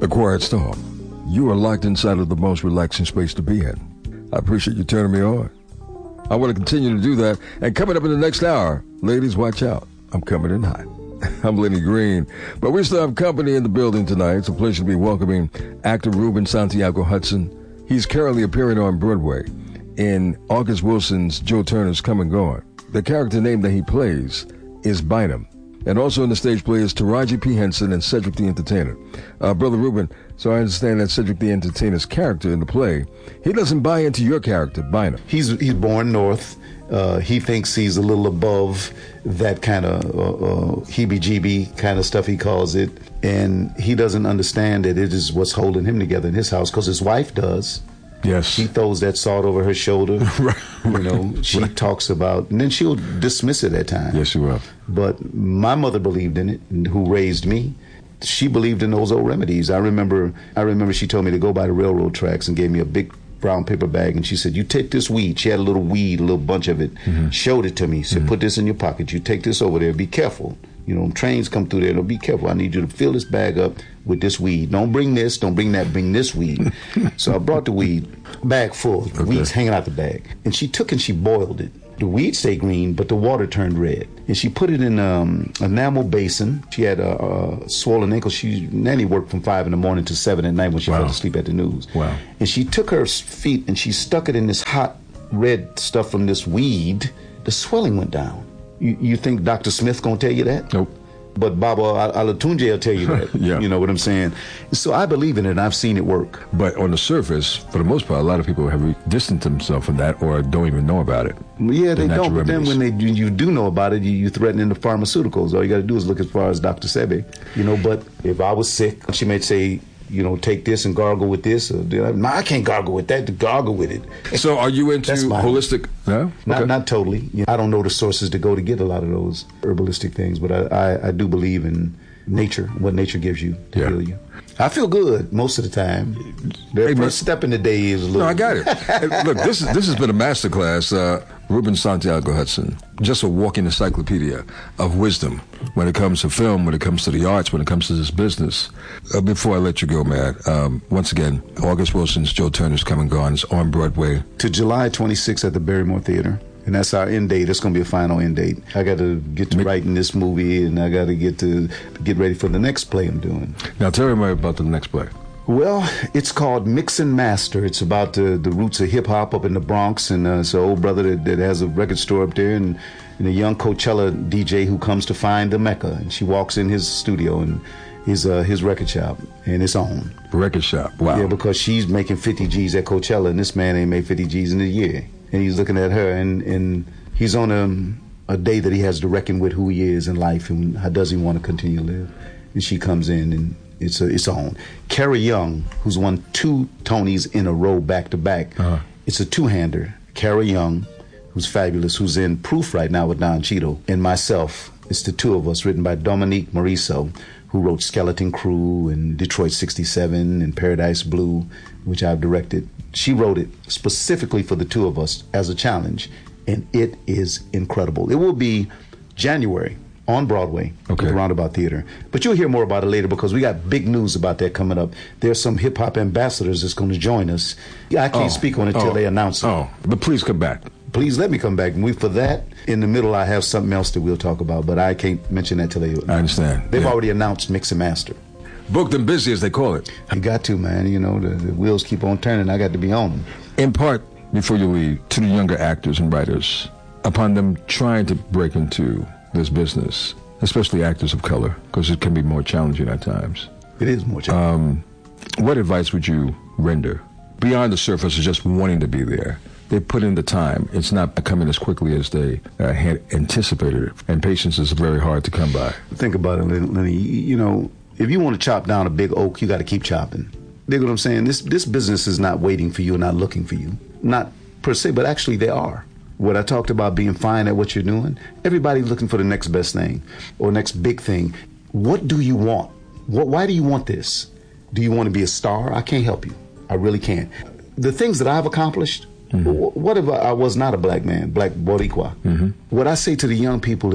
A quiet storm. You are locked inside of the most relaxing space to be in. I appreciate you turning me on. I want to continue to do that. And coming up in the next hour, ladies, watch out. I'm coming in hot. I'm Lenny Green. But we still have company in the building tonight. It's a pleasure to be welcoming actor Ruben Santiago Hudson. He's currently appearing on Broadway in August Wilson's Joe Turner's Come and Gone. The character name that he plays is Bynum. And also in the stage play is Taraji P. Henson and Cedric the Entertainer. Brother Ruben, so I understand that Cedric the Entertainer's character in the play, he doesn't buy into your character, Bynum. He's born north. He thinks he's a little above that kind of heebie-jeebie kind of stuff, he calls it. And he doesn't understand that it is what's holding him together in his house, because his wife does. Yes. She throws that salt over her shoulder. Right. You know, she talks about, and then she'll dismiss it at times. Yes, she will. But my mother believed in it, who raised me. She believed in those old remedies. I remember she told me to go by the railroad tracks and gave me a big brown paper bag, and she said, you take this weed. She had a little weed, a little bunch of it, showed it to me, said, put this in your pocket. You take this over there, be careful. You know, trains come through there, don't be careful. I need you to fill this bag up with this weed. Don't bring this, don't bring that, bring this weed. So I brought the weed, bag full, the weed's hanging out the bag. And she took and she boiled it. The weed stayed green, but the water turned red. And she put it in an enamel basin. She had a swollen ankle. Nanny worked from 5 in the morning to 7 at night when she fell asleep at the news. Wow. And she took her feet and she stuck it in this hot red stuff from this weed. The swelling went down. You think Dr. Smith gonna tell you that? Nope. But Baba Alatunji will tell you that. Yeah. You know what I'm saying? So I believe in it, and I've seen it work. But on the surface, for the most part, a lot of people have distanced themselves from that or don't even know about it. Yeah, they don't. But then when you do know about it, you threaten the pharmaceuticals. All you got to do is look as far as Dr. Sebi. You know, but if I was sick, she may say, you know, take this and gargle with this. Or, no, I can't gargle with that. To gargle with it. So are you into holistic? No? Okay. Not totally. You know, I don't know the sources to go to get a lot of those herbalistic things, but I do believe in nature, what nature gives you to heal you. I feel good most of the time. The first step in the day is a little... No, I got it. Look, this has been a masterclass. Ruben Santiago Hudson, just a walking encyclopedia of wisdom when it comes to film, when it comes to the arts, when it comes to this business. Before I let you go, man, once again, August Wilson's Joe Turner's Come and Gone is on Broadway. To July 26th at the Barrymore Theater. And that's our end date. It's going to be a final end date. I got to get to writing this movie, and I got to get ready for the next play I'm doing. Now, tell me about the next play. Well, it's called Mix and Master. It's about the roots of hip-hop up in the Bronx, and it's an old brother that has a record store up there, and a young Coachella DJ who comes to find the Mecca. And she walks in his studio, and his record shop, and it's on. Record shop, wow. Yeah, because she's making 50 G's at Coachella, and this man ain't made 50 G's in a year. And he's looking at her, and he's on a day that he has to reckon with who he is in life and how does he want to continue to live. And she comes in, and it's on. Carrie Young, who's won 2 Tonys in a row back to back. It's a two-hander. Carrie Young, who's fabulous, who's in Proof right now with Don Cheadle, and myself. It's the two of us, written by Dominique Morisseau, who wrote Skeleton Crew and Detroit 67 and Paradise Blue, which I've directed. She wrote it specifically for the two of us as a challenge, and it is incredible. It will be January on Broadway at the Roundabout Theater. But you'll hear more about it later because we got big news about that coming up. There's some hip-hop ambassadors that's going to join us. I can't speak on it till they announce it. But please come back. Please let me come back. And for that, in the middle, I have something else that we'll talk about, but I can't mention that till they... I understand. They've already announced Mix and Master. Booked and busy, as they call it. You got to, man. You know, the wheels keep on turning. I got to be on them. In part, before you leave, to the younger actors and writers, upon them trying to break into this business, especially actors of color, because it can be more challenging at times. It is more challenging. What advice would you render? Beyond the surface of just wanting to be there, they put in the time. It's not coming as quickly as they had anticipated it, and patience is very hard to come by. Think about it, Lenny. You know, if you want to chop down a big oak, you got to keep chopping. Dig what I'm saying? This business is not waiting for you and not looking for you. Not per se, but actually they are. What I talked about being fine at what you're doing, everybody's looking for the next best thing or next big thing. What do you want? Why do you want this? Do you want to be a star? I can't help you. I really can't. The things that I've accomplished, what if I was not a black man, black Boricua? What I say to the young people is,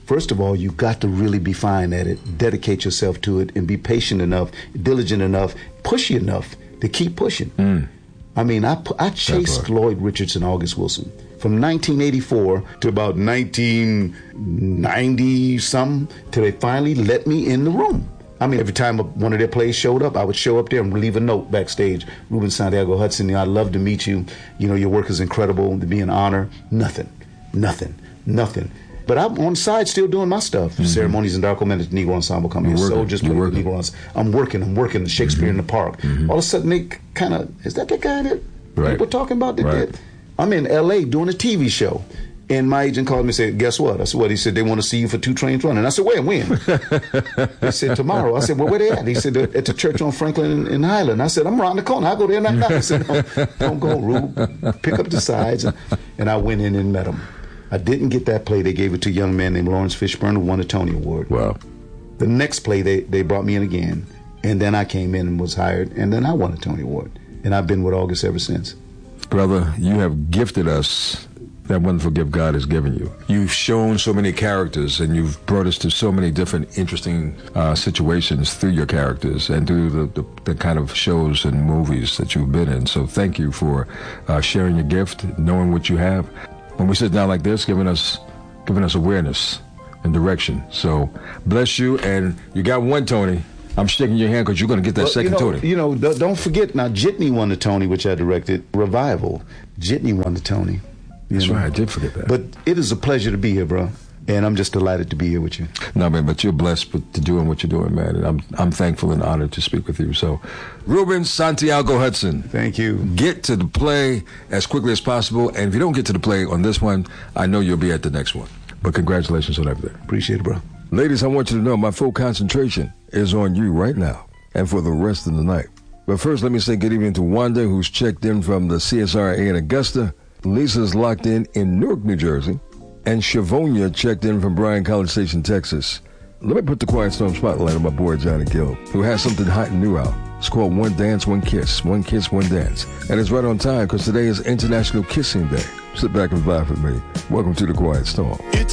First of all, you've got to really be fine at it, dedicate yourself to it, and be patient enough, diligent enough, pushy enough to keep pushing. I mean, I chased Lloyd Richards and August Wilson from 1984 to about 1990-something till they finally let me in the room. I mean, every time one of their plays showed up, I would show up there and leave a note backstage. Ruben Santiago Hudson, I'd love to meet you. You know, your work is incredible. To be an honor. Nothing. But I'm on the side still doing my stuff. Ceremonies and Darko Men at the Negro Ensemble Company. Soldiers play with Negro Ensemble. I'm working the Shakespeare in the Park. All of a sudden, they kind of, is that the guy that we're talking about? I'm in L.A. doing a TV show. And my agent called me and said, guess what? I said, what? He said, they want to see you for 2 Trains Running. I said, when? He said, tomorrow. I said, well, where they at? He said, at the church on Franklin in Highland. I said, I'm around the corner. I'll go there right now. I said, no, don't go, Rube. Pick up the sides. And I went in and met him. I didn't get that play. They gave it to a young man named Lawrence Fishburne, who won a Tony Award. Wow. The next play, they brought me in again. And then I came in and was hired. And then I won a Tony Award. And I've been with August ever since. Brother, you have gifted us that wonderful gift God has given you. You've shown so many characters, and you've brought us to so many different interesting situations through your characters and through the kind of shows and movies that you've been in. So thank you for sharing your gift, knowing what you have. When we sit down like this, giving us awareness and direction. So bless you, and you got one Tony. I'm shaking your hand because you're going to get that second Tony. You know, don't forget, now Jitney won the Tony, which I directed, Revival. Jitney won the Tony. That's right, I did forget that. But it is a pleasure to be here, bro. And I'm just delighted to be here with you. No, man, but you're blessed to doing what you're doing, man. And I'm thankful and honored to speak with you. So, Ruben Santiago Hudson. Thank you. Get to the play as quickly as possible. And if you don't get to the play on this one, I know you'll be at the next one. But congratulations on everything. Appreciate it, bro. Ladies, I want you to know my full concentration is on you right now and for the rest of the night. But first, let me say good evening to Wanda, who's checked in from the CSRA in Augusta. Lisa's locked in Newark, New Jersey. And Shavonia checked in from Bryan College Station, Texas. Let me put the Quiet Storm spotlight on my boy Johnny Gill, who has something hot and new out. It's called One Dance, One Kiss. One Kiss, One Dance. And it's right on time because today is International Kissing Day. Sit back and vibe with me. Welcome to the Quiet Storm.